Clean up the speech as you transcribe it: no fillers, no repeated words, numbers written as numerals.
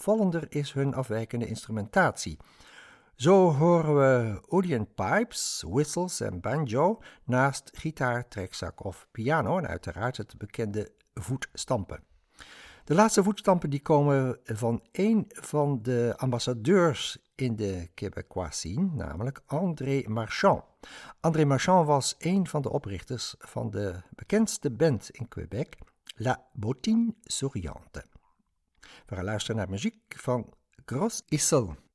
opvallender is hun afwijkende instrumentatie. Zo horen we Uilleann pipes, whistles en banjo naast gitaar, trekzak of piano en uiteraard het bekende voetstampen. De laatste voetstampen die komen van een van de ambassadeurs in de Québécois scene, namelijk André Marchand. André Marchand was een van de oprichters van de bekendste band in Québec, La Bottine Souriante. We gaan luisteren naar muziek van Gros Issel.